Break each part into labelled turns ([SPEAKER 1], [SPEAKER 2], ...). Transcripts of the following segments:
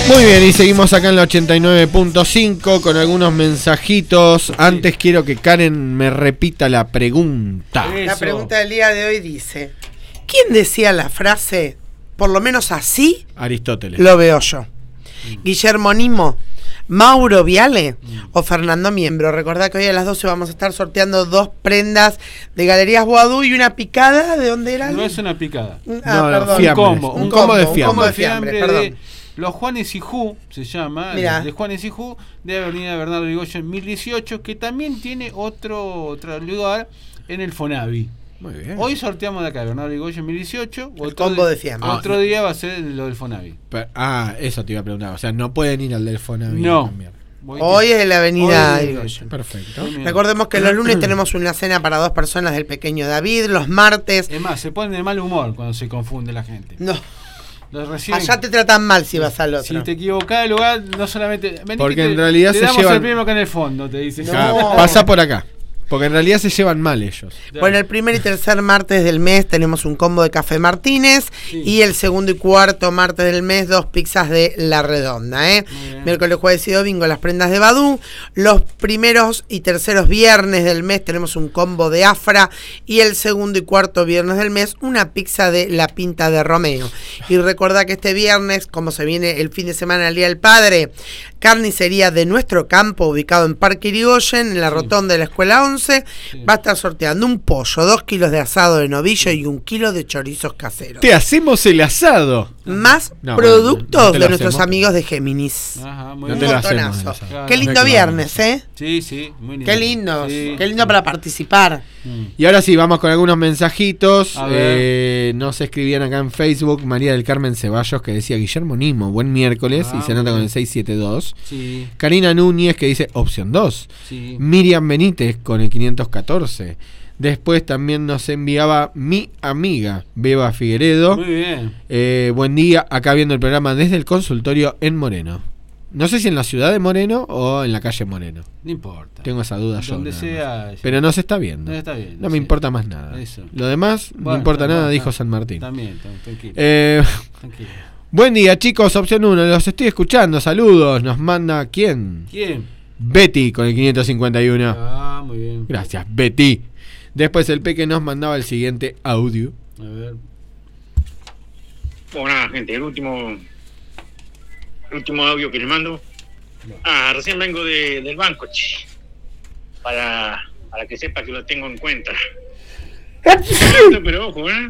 [SPEAKER 1] Muy bien, y seguimos acá en la 89.5 con algunos mensajitos. Antes quiero que Karen me repita la pregunta.
[SPEAKER 2] La pregunta del día de hoy dice: ¿quién decía la frase, por lo menos así
[SPEAKER 1] Aristóteles.
[SPEAKER 2] lo veo yo? ¿Guillermo Nimo, Mauro Viale o Fernando Miembro? Recordá que hoy a las 12 vamos a estar sorteando 2 prendas de Galerías Boadú y una picada. ¿De dónde era?
[SPEAKER 3] No es una picada.
[SPEAKER 2] Perdón.
[SPEAKER 1] Un combo de fiambre.
[SPEAKER 2] Un combo de fiambre, perdón.
[SPEAKER 3] Los Juanes y Ju se llama, de Juanes y Ju, de Avenida Bernardo Irigoyen 1018, que también tiene otro lugar en el Fonavi.
[SPEAKER 1] Muy bien.
[SPEAKER 3] Hoy sorteamos de acá, Bernardo Irigoyen 1018.
[SPEAKER 2] El combo de fiambre.
[SPEAKER 3] Otro día va a ser lo del Fonavi.
[SPEAKER 1] Eso te iba a preguntar. O sea, no pueden ir al del Fonavi.
[SPEAKER 3] No.
[SPEAKER 2] Hoy es la Avenida Irigoyen.
[SPEAKER 1] Perfecto.
[SPEAKER 2] Recordemos que los lunes tenemos una cena para 2 personas del pequeño David. Los martes.
[SPEAKER 3] Es más, se ponen de mal humor cuando se confunde la gente.
[SPEAKER 2] No. Allá te tratan mal si vas al otro.
[SPEAKER 3] Si te equivocás del lugar, no solamente.
[SPEAKER 1] Porque en realidad
[SPEAKER 3] te
[SPEAKER 1] se
[SPEAKER 3] damos
[SPEAKER 1] llevan.
[SPEAKER 3] El premio acá en el fondo, te dicen.
[SPEAKER 2] No.
[SPEAKER 1] Pasa por acá. Porque en realidad se llevan mal ellos.
[SPEAKER 2] Bueno, el primer y tercer martes del mes tenemos un combo de Café Martínez. Y el segundo y cuarto martes del mes 2 pizzas de La Redonda. Miércoles, jueves y domingo las prendas de Badú. Los primeros y terceros viernes del mes tenemos un combo de Afra. Y el segundo y cuarto viernes del mes una pizza de La Pinta de Romeo. Y recordá que este viernes, como se viene el fin de semana, el Día del Padre, carnicería de Nuestro Campo, ubicado en Parque Irigoyen, en la rotonda de la Escuela 11, va a estar sorteando un pollo, 2 kilos de asado de novillo y 1 kilo de chorizos caseros.
[SPEAKER 1] Te hacemos el asado.
[SPEAKER 2] Más productos de nuestros amigos de Géminis.
[SPEAKER 3] Ajá, muy
[SPEAKER 1] No
[SPEAKER 3] bien.
[SPEAKER 1] te lo hacemos.
[SPEAKER 2] Claro. Qué lindo viernes, ¿eh?
[SPEAKER 3] Sí, muy lindo.
[SPEAKER 2] Qué lindo,
[SPEAKER 3] Sí.
[SPEAKER 2] qué lindo para participar.
[SPEAKER 1] Y ahora sí, vamos con algunos mensajitos.
[SPEAKER 3] A ver.
[SPEAKER 1] Nos escribían acá en Facebook María del Carmen Ceballos, que decía Guillermo Nimo, buen miércoles, y se nota con el 672.
[SPEAKER 3] Sí.
[SPEAKER 1] Karina Núñez, que dice opción 2.
[SPEAKER 3] Sí.
[SPEAKER 1] Miriam Benítez con el 514. Después también nos enviaba mi amiga Beba Figueredo.
[SPEAKER 3] Muy bien.
[SPEAKER 1] Buen día, acá viendo el programa desde el consultorio en Moreno. No sé si en la ciudad de Moreno o en la calle Moreno.
[SPEAKER 3] No importa.
[SPEAKER 1] Tengo esa duda yo.
[SPEAKER 3] Donde sea. Sí.
[SPEAKER 1] Pero no se está viendo.
[SPEAKER 3] No está bien.
[SPEAKER 1] No me importa más nada.
[SPEAKER 3] Eso.
[SPEAKER 1] Lo demás no importa nada, dijo San Martín.
[SPEAKER 3] También, tranquilo. Tranquilo.
[SPEAKER 1] Buen día, chicos, opción 1. Los estoy escuchando. Saludos. Nos manda ¿quién?
[SPEAKER 3] ¿Quién?
[SPEAKER 1] Betty con el 551.
[SPEAKER 3] Ah, muy bien.
[SPEAKER 1] Gracias, Betty. Después el Peque nos mandaba el siguiente audio.
[SPEAKER 3] A ver.
[SPEAKER 4] Bueno, nada, gente, el último audio que le mando. Recién vengo del banco, che. Para que sepa que lo tengo en cuenta. Pero ojo,
[SPEAKER 1] Ahí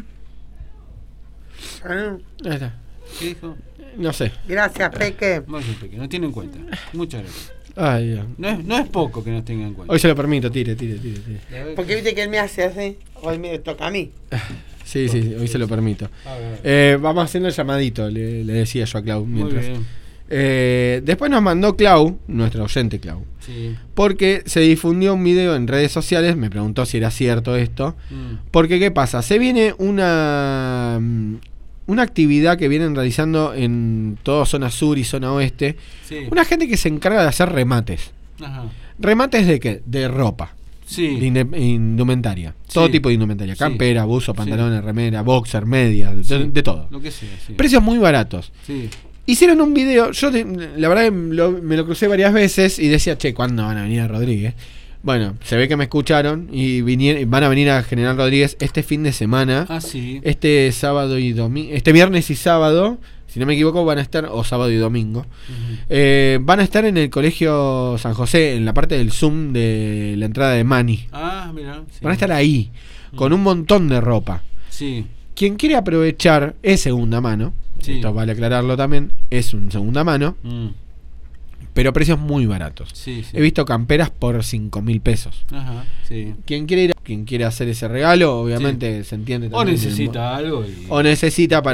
[SPEAKER 1] está.
[SPEAKER 3] ¿Qué dijo?
[SPEAKER 1] No sé.
[SPEAKER 2] Gracias, Peque.
[SPEAKER 3] Peque, no tiene en cuenta. Muchas gracias.
[SPEAKER 1] Ay, Dios.
[SPEAKER 3] No es poco que nos tenga en cuenta.
[SPEAKER 1] Hoy se lo permito, tire.
[SPEAKER 2] Porque viste que él me hace así. Hoy me toca a mí.
[SPEAKER 1] Sí, hoy se lo permito.
[SPEAKER 3] A ver.
[SPEAKER 1] Vamos haciendo el llamadito, le decía yo a Clau mientras.
[SPEAKER 3] Muy bien.
[SPEAKER 1] Después nos mandó Clau, nuestra oyente Clau,
[SPEAKER 3] Sí.
[SPEAKER 1] porque se difundió un video en redes sociales, me preguntó si era cierto esto, porque ¿qué pasa? Se viene una actividad que vienen realizando en toda zona sur y zona oeste, una gente que se encarga de hacer remates.
[SPEAKER 3] Ajá.
[SPEAKER 1] ¿Remates de qué? De ropa.
[SPEAKER 3] Sí.
[SPEAKER 1] De indumentaria. Todo tipo de indumentaria.
[SPEAKER 3] Sí.
[SPEAKER 1] Campera, buzo, pantalones, remera, boxer, medias, de todo.
[SPEAKER 3] Lo que sea, sí.
[SPEAKER 1] Precios muy baratos.
[SPEAKER 3] Sí.
[SPEAKER 1] Hicieron un video, yo la verdad me lo crucé varias veces y decía, che, ¿cuándo van a venir a Rodríguez? Bueno, se ve que me escucharon y van a venir a General Rodríguez este fin de semana.
[SPEAKER 3] Ah, sí.
[SPEAKER 1] Este sábado y domingo, este viernes y sábado, si no me equivoco, van a estar, o sábado y domingo, van a estar en el Colegio San José, en la parte del Zoom de la entrada de Mani.
[SPEAKER 3] Ah, mira. Sí.
[SPEAKER 1] Van a estar ahí, con un montón de ropa.
[SPEAKER 3] Sí.
[SPEAKER 1] Quien quiere aprovechar es segunda mano.
[SPEAKER 3] Sí.
[SPEAKER 1] Esto vale aclararlo también, es un segunda mano, pero precios muy baratos.
[SPEAKER 3] Sí.
[SPEAKER 1] He visto camperas por 5.000 pesos.
[SPEAKER 3] Ajá, sí.
[SPEAKER 1] Quien quiere hacer ese regalo, obviamente se entiende también.
[SPEAKER 3] O necesita algo.
[SPEAKER 1] O necesita para